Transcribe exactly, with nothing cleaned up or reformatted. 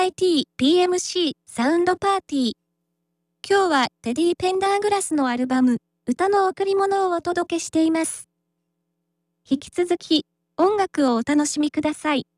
イティーピーエムシー サウンドパーティー。今日はテディ・ペンダーグラスのアルバム、歌の贈り物をお届けしています。引き続き、音楽をお楽しみください。